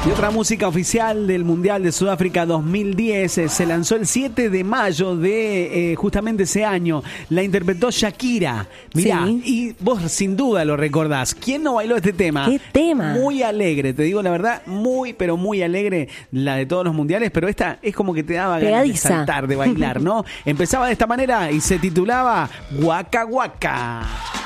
Y otra música oficial del Mundial de Sudáfrica 2010 se lanzó el 7 de mayo de justamente ese año. La interpretó Shakira. Mirá, Sí. y vos sin duda lo recordás. ¿Quién no bailó este tema? ¿Qué tema? Muy alegre, te digo la verdad, muy, pero muy alegre la de todos los mundiales, pero esta es como que te daba ganas de Pegadiza. saltar, de bailar, ¿no? Empezaba de esta manera y se titulaba Waka Waka.